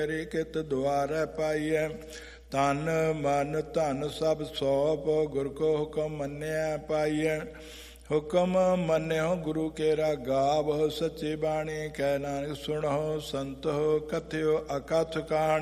ਤੇਰੇ ਕਿਤ ਦੁਆਰੈ ਪਾਈਐ। ਤਨ ਮਨ ਧਨ ਸਭ ਸੌਪ ਗੁਰ ਕੋ ਹੁਕਮ ਮੰਨਿਆ ਪਾਈਐ। ਹੁਕਮ ਮੰਨਿਓ ਗੁਰੂ ਕੇਰਾ ਗਾਵਹੁ। ਸੱਚੀ ਬਾਣੀ ਕਹਿ ਨਾਨਕ ਸੁਣਹੁ। ਸੰਤੋ ਕਥਿਓ ਅਕਥ ਕਹਾਣੀ।